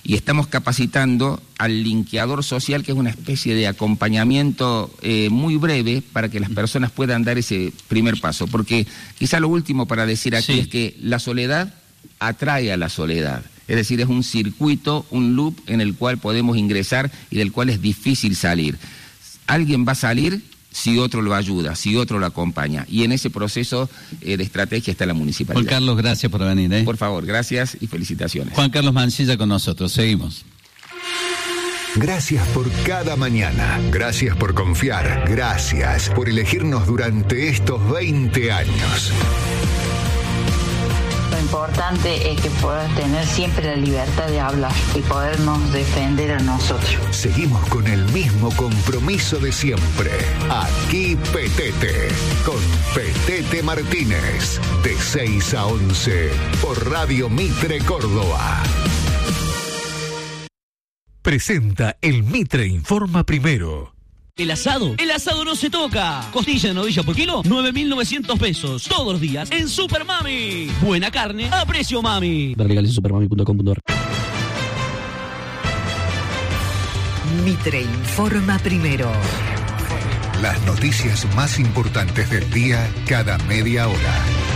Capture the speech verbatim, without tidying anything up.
y estamos capacitando al linkeador social, que es una especie de acompañamiento eh, muy breve para que las personas puedan dar ese primer paso. Porque quizá lo último para decir aquí sí. es que la soledad atrae a la soledad. Es decir, es un circuito, un loop en el cual podemos ingresar y del cual es difícil salir. Alguien va a salir si otro lo ayuda, si otro lo acompaña. Y en ese proceso eh, de estrategia está la municipalidad. Juan Carlos, gracias por venir. ¿eh? Por favor, gracias y felicitaciones. Juan Carlos Mancilla con nosotros, seguimos. Gracias por cada mañana, gracias por confiar, gracias por elegirnos durante estos veinte años. Lo importante es que puedas tener siempre la libertad de hablar y podernos defender a nosotros. Seguimos con el mismo compromiso de siempre. Aquí Petete, con Petete Martínez, de seis a once, por Radio Mitre Córdoba. Presenta el Mitre Informa Primero. El asado, el asado no se toca. Costilla de novilla por kilo, nueve mil novecientos pesos. Todos los días en Super Mami. Buena carne a precio mami. Ver legales en supermami punto com punto a r. Mitre Informa Primero. Las noticias más importantes del día cada media hora.